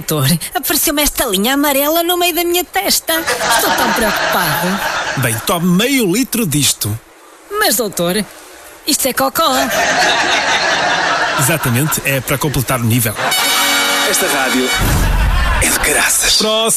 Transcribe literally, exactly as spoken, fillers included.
doutor, apareceu-me esta linha amarela no meio da minha testa. Estou tão preocupado. Bem, tome meio litro disto. Mas, doutor, isto é cocó. Exatamente, é para completar o nível. Esta rádio é de caraças. Próximo.